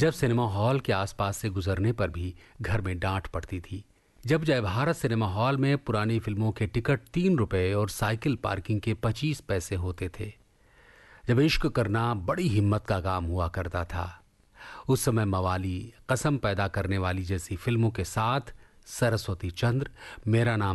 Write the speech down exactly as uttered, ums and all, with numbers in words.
जब cinema hall के आसपास से गुजरने पर भी घर में डांट पड़ती थी। जब जय भारत सिनेमा हॉल में पुरानी फिल्मों के टिकट तीन रुपए और साइकिल पार्किंग के पच्चीस पैसे होते थे। जब इश्क करना बड़ी हिम्मत का काम हुआ करता था। उस समय मवाली, कसम पैदा करने वाली जैसी फिल्मों के साथ सरस्वती चंद्र, मेरा नाम